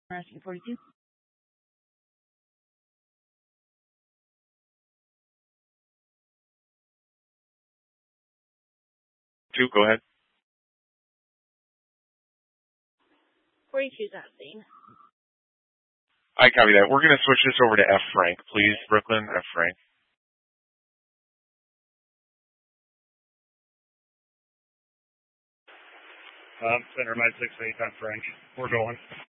Asking 42. 2, go ahead. 42's on scene. I copy that. We're going to switch this over to F. Frank, please. Brooklyn, F. Frank. Center Med 68, F. Frank. We're going.